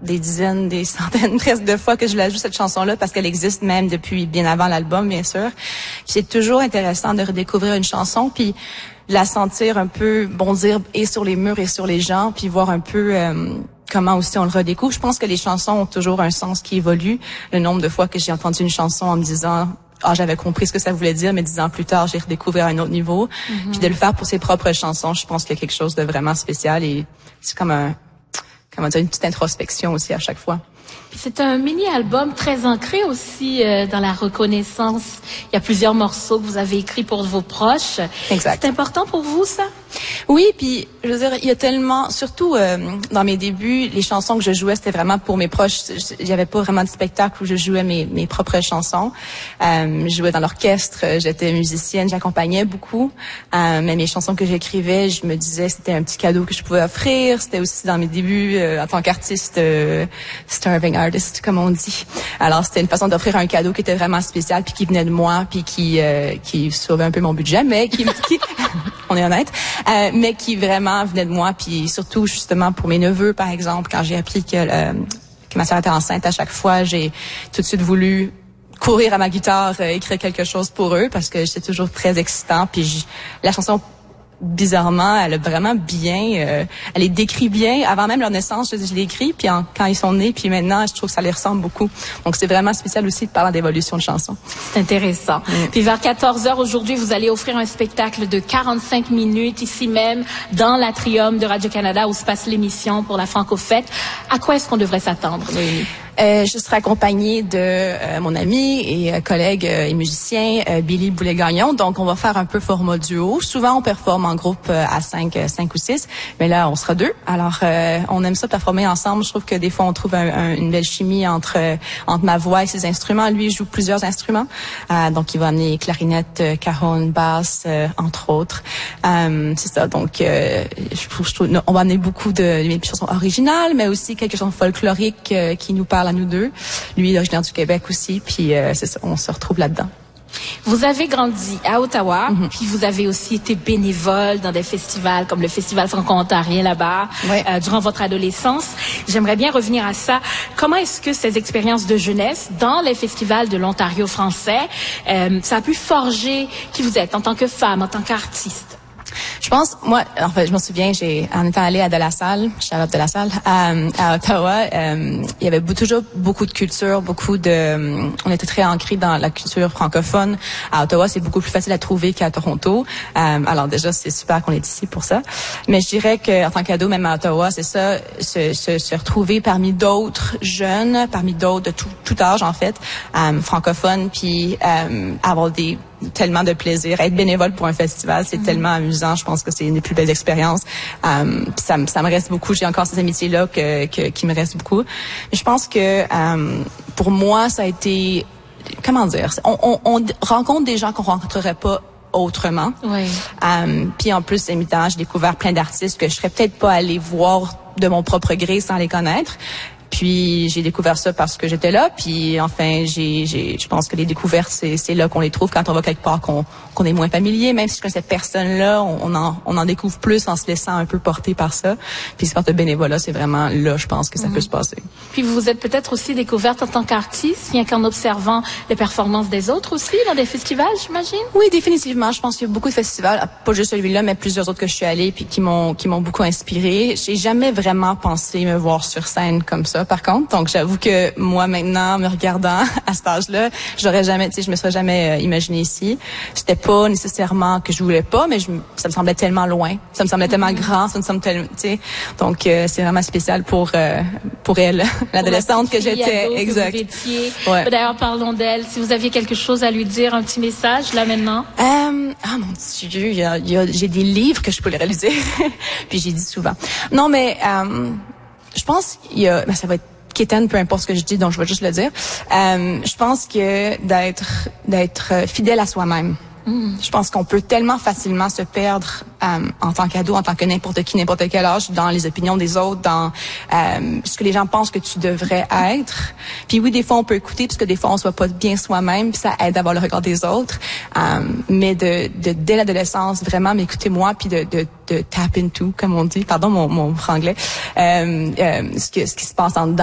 des dizaines, des centaines presque de fois que je la joue, cette chanson-là, parce qu'elle existe même depuis bien avant l'album, bien sûr. Puis c'est toujours intéressant de redécouvrir une chanson, puis la sentir un peu bondir et sur les murs et sur les gens, puis voir un peu comment aussi on le redécouvre. Je pense que les chansons ont toujours un sens qui évolue. Le nombre de fois que j'ai entendu une chanson en me disant j'avais compris ce que ça voulait dire, mais 10 ans plus tard, j'ai redécouvert un autre niveau. Puis de le faire pour ses propres chansons, je pense qu'il y a quelque chose de vraiment spécial et c'est comme une petite introspection aussi à chaque fois. Puis c'est un mini-album très ancré aussi dans la reconnaissance. Il y a plusieurs morceaux que vous avez écrits pour vos proches. Exact. C'est important pour vous, ça? Oui, puis je veux dire, il y a tellement, surtout dans mes débuts, les chansons que je jouais, c'était vraiment pour mes proches. Il y avait pas vraiment de spectacle où je jouais mes propres chansons. Je jouais dans l'orchestre, j'étais musicienne, j'accompagnais beaucoup. Mais mes chansons que j'écrivais, je me disais c'était un petit cadeau que je pouvais offrir. C'était aussi dans mes débuts en tant qu'artiste, starving artist, comme on dit. Alors c'était une façon d'offrir un cadeau qui était vraiment spécial, puis qui venait de moi, puis qui sauvait un peu mon budget, mais qui on est honnête. Mais qui vraiment venait de moi, puis surtout justement pour mes neveux, par exemple, quand j'ai appris que ma sœur était enceinte, à chaque fois, j'ai tout de suite voulu courir à ma guitare, écrire quelque chose pour eux, parce que c'est toujours très excitant. Puis la chanson, bizarrement, elle a vraiment bien, elle les décrit bien. Avant même leur naissance, je l'ai écrit, puis quand ils sont nés, puis maintenant, je trouve que ça les ressemble beaucoup. Donc c'est vraiment spécial aussi de parler d'évolution de chansons. C'est intéressant. Puis vers 14h aujourd'hui, vous allez offrir un spectacle de 45 minutes ici même dans l'Atrium de Radio-Canada où se passe l'émission pour la Franco-Fête. À quoi est-ce qu'on devrait s'attendre, Noémie? Je serai accompagnée de mon ami et collègue et musicien Billy Boulay-Gagnon. Donc, on va faire un peu format duo. Souvent, on performe en groupe à 5 ou 6, mais là, on sera 2. Alors, on aime ça performer ensemble. Je trouve que des fois, on trouve une belle chimie entre ma voix et ses instruments. Lui, il joue plusieurs instruments. Donc, il va amener clarinette, cajon, basse, entre autres. C'est ça. Donc, je trouve on va amener beaucoup de chansons originales, mais aussi quelque chose de folklorique qui nous parle à nous deux. Lui, il est originaire du Québec aussi, puis c'est ça, on se retrouve là-dedans. Vous avez grandi à Ottawa, puis vous avez aussi été bénévole dans des festivals comme le Festival franco-ontarien là-bas, durant votre adolescence. J'aimerais bien revenir à ça. Comment est-ce que ces expériences de jeunesse dans les festivals de l'Ontario français, ça a pu forger qui vous êtes en tant que femme, en tant qu'artiste? Je pense, moi, en fait, je me souviens, en étant allée à De La Salle, Charlotte De La Salle, à Ottawa, il y avait toujours beaucoup de culture, on était très ancrés dans la culture francophone. À Ottawa, c'est beaucoup plus facile à trouver qu'à Toronto. Alors déjà, c'est super qu'on est ici pour ça. Mais je dirais que en tant qu'ado, même à Ottawa, c'est ça, se retrouver parmi d'autres jeunes, parmi d'autres de tout âge, en fait, francophones, puis avoir tellement de plaisir. Être bénévole pour un festival, c'est tellement amusant. Je pense que c'est une des plus belles expériences. Ça me reste beaucoup. J'ai encore ces amitiés-là qui me restent beaucoup. Mais je pense que pour moi, ça a été... Comment dire? On rencontre des gens qu'on rencontrerait pas autrement. Oui. Puis en plus, j'ai découvert plein d'artistes que je serais peut-être pas allée voir de mon propre gré sans les connaître. Puis j'ai découvert ça parce que j'étais là. Puis enfin, je pense que les découvertes, c'est là qu'on les trouve quand on va quelque part qu'on est moins familier. Même si je connais cette personne-là, on en découvre plus en se laissant un peu porter par ça. Puis c'est par le bénévolat, c'est vraiment là, je pense que ça peut se passer. Puis vous vous êtes peut-être aussi découverte en tant qu'artiste, rien qu'en observant les performances des autres aussi dans des festivals, j'imagine? Oui, définitivement. Je pense qu'il y a beaucoup de festivals, pas juste celui-là, mais plusieurs autres que je suis allée puis qui m'ont beaucoup inspirée. J'ai jamais vraiment pensé me voir sur scène comme ça. Par contre, donc j'avoue que moi maintenant, me regardant à cet âge-là, je me serais jamais imaginé ici. C'était pas nécessairement que je voulais pas, mais ça me semblait tellement loin, ça me semblait tellement grand, ça me semblait tellement, donc c'est vraiment spécial pour elle, l'adolescente que j'étais. Exact. Que vous étiez. Ouais. D'ailleurs, parlons d'elle. Si vous aviez quelque chose à lui dire, un petit message là maintenant. Mon Dieu, j'ai des livres que je peux les réaliser. Puis j'ai dit souvent. Non, mais je pense ça va être quétaine, peu importe ce que je dis, donc je vais juste le dire. Je pense que d'être fidèle à soi-même. Je pense qu'on peut tellement facilement se perdre en tant qu'ado, en tant que n'importe qui, n'importe quel âge, dans les opinions des autres, dans ce que les gens pensent que tu devrais être. Puis oui, des fois on peut écouter parce que des fois on soit pas bien soi-même, puis ça aide d'avoir le regard des autres. Mais dès l'adolescence, vraiment m'écouter moi, puis de tap into, comme on dit, pardon mon franglais, ce qui se passe en dedans.